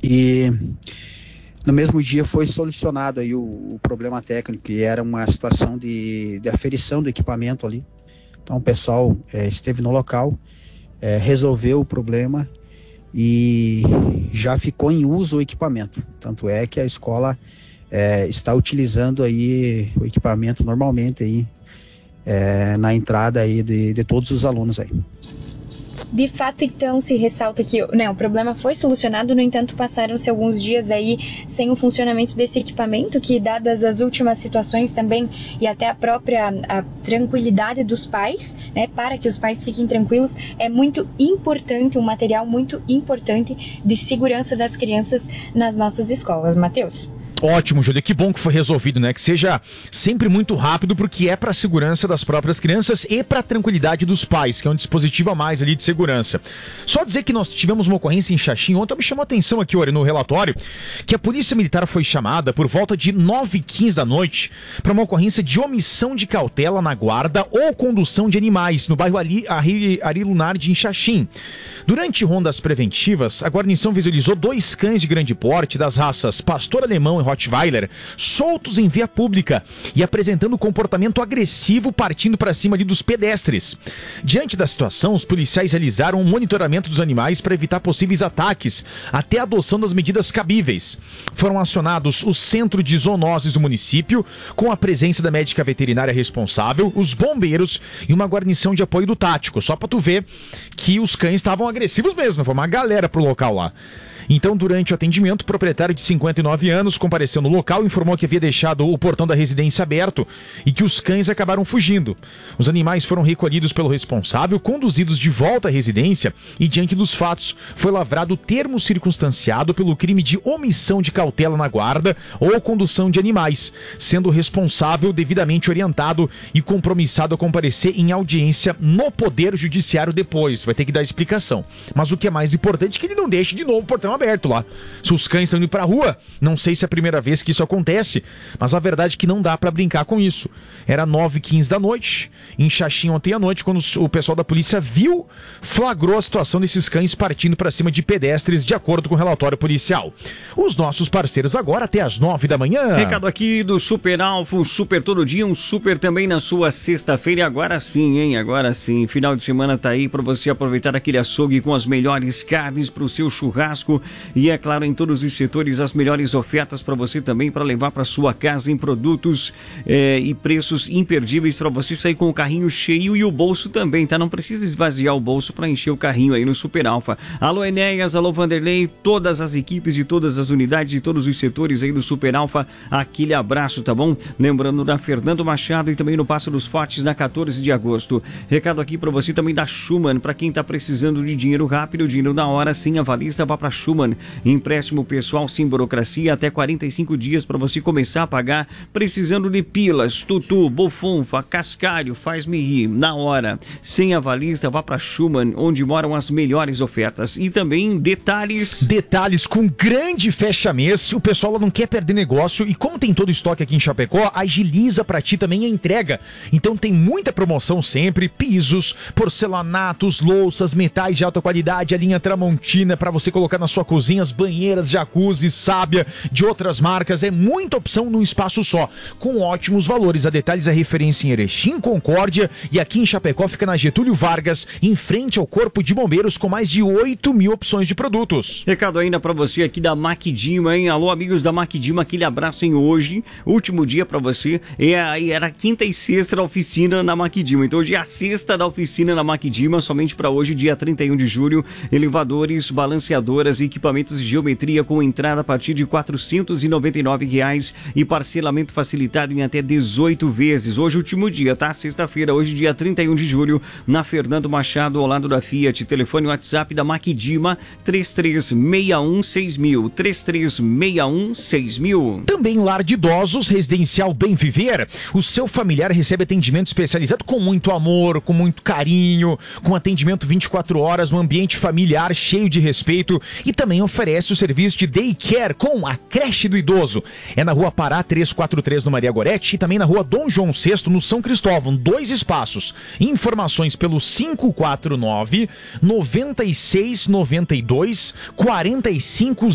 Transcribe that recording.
E no mesmo dia foi solucionado aí o problema técnico, que era uma situação de aferição do equipamento ali. Então o pessoal esteve no local, resolveu o problema e já ficou em uso o equipamento. Tanto é que a escola está utilizando aí o equipamento normalmente aí, na entrada aí de todos os alunos aí. De fato, então, se ressalta que o problema foi solucionado, no entanto, passaram-se alguns dias aí sem o funcionamento desse equipamento, que, dadas as últimas situações também, e até a tranquilidade dos pais, né, para que os pais fiquem tranquilos, é muito importante, um material muito importante de segurança das crianças nas nossas escolas. Matheus? Ótimo, Júlia, que bom que foi resolvido, né? Que seja sempre muito rápido, porque é para a segurança das próprias crianças e para a tranquilidade dos pais, que é um dispositivo a mais ali de segurança. Só dizer que nós tivemos uma ocorrência em Xaxim ontem, me chamou a atenção aqui, no relatório, que a Polícia Militar foi chamada por volta de 9h15 da noite para uma ocorrência de omissão de cautela na guarda ou condução de animais no bairro Ari Lunardi, em Xaxim. Durante rondas preventivas, a guarnição visualizou 2 cães de grande porte das raças Pastor Alemão e Rottweiler soltos em via pública e apresentando comportamento agressivo, partindo para cima ali dos pedestres. Diante da situação, os policiais realizaram um monitoramento dos animais para evitar possíveis ataques, até a adoção das medidas cabíveis. Foram acionados o Centro de Zoonoses do município, com a presença da médica veterinária responsável, os bombeiros e uma guarnição de apoio do tático, só para tu ver que os cães estavam agressivos mesmo, foi uma galera pro local lá. Então, durante o atendimento, o proprietário de 59 anos compareceu no local e informou que havia deixado o portão da residência aberto e que os cães acabaram fugindo. Os animais foram recolhidos pelo responsável, conduzidos de volta à residência e, diante dos fatos, foi lavrado termo circunstanciado pelo crime de omissão de cautela na guarda ou condução de animais, sendo o responsável devidamente orientado e compromissado a comparecer em audiência no Poder Judiciário depois. Vai ter que dar explicação. Mas o que é mais importante é que ele não deixe de novo o portão aberto lá. Se os cães estão indo pra rua, não sei se é a primeira vez que isso acontece, mas a verdade é que não dá pra brincar com isso. Era 9h15 da noite, em Xaxim ontem à noite, quando o pessoal da polícia flagrou a situação desses cães partindo pra cima de pedestres, de acordo com o relatório policial. Os nossos parceiros agora até às 9 da manhã. Recado aqui do Super Alfa, um super todo dia, um super também na sua sexta-feira. E agora sim, hein? Agora sim. Final de semana tá aí pra você aproveitar aquele açougue com as melhores carnes pro seu churrasco. E é claro, em todos os setores, as melhores ofertas para você também, para levar para sua casa em produtos e preços imperdíveis para você sair com o carrinho cheio e o bolso também, tá? Não precisa esvaziar o bolso para encher o carrinho aí no Super Alfa. Alô Enéas, alô Vanderlei, todas as equipes de todas as unidades de todos os setores aí do Super Alfa, aquele abraço, tá bom? Lembrando da Fernando Machado e também no Passo dos Fortes na 14 de agosto. Recado aqui para você também da Schumann, para quem tá precisando de dinheiro rápido, dinheiro na hora, sem avalista, vá para Schumann. Empréstimo pessoal sem burocracia, até 45 dias para você começar a pagar. Precisando de pilas, tutu, bufunfa, cascalho, faz-me rir, na hora. Sem avalista, vá para Schumann, onde moram as melhores ofertas. E também Detalhes com grande fecha-mês. O pessoal não quer perder negócio e como tem todo o estoque aqui em Chapecó, agiliza para ti também a entrega. Então tem muita promoção sempre, pisos, porcelanatos, louças, metais de alta qualidade, a linha Tramontina para você colocar na sua cozinhas, banheiras, jacuzzi, sábia, de outras marcas. É muita opção num espaço só, com ótimos valores. A Detalhes é referência em Erechim, Concórdia e aqui em Chapecó fica na Getúlio Vargas, em frente ao Corpo de Bombeiros, com mais de 8.000 opções de produtos. Recado ainda pra você aqui da Maquidima, hein? Alô, amigos da Maquidima, aquele abraço em hoje, último dia pra você. Era quinta e sexta da oficina na Maquidima, então hoje é a sexta da oficina na Maquidima, somente pra hoje, dia 31 de julho, elevadores, balanceadoras e equipamentos de geometria com entrada a partir de R$ 499 e parcelamento facilitado em até 18 vezes. Hoje último dia, tá? Sexta-feira, hoje dia 31 de julho, na Fernando Machado, ao lado da Fiat. Telefone WhatsApp da Maquidima, 33616000, 33616000. Também lar de idosos, residencial Bem Viver. O seu familiar recebe atendimento especializado com muito amor, com muito carinho, com atendimento 24 horas, um ambiente familiar cheio de respeito e também oferece o serviço de daycare com a creche do idoso. É na Rua Pará 343 no Maria Gorete e também na Rua Dom João VI no São Cristóvão, 2 espaços. Informações pelo 549 9692 45